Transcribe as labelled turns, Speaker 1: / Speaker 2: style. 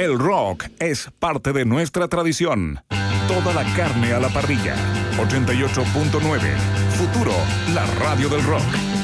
Speaker 1: El rock es parte de nuestra tradición. Toda la carne a la parrilla. 88.9. Futuro, la radio del rock.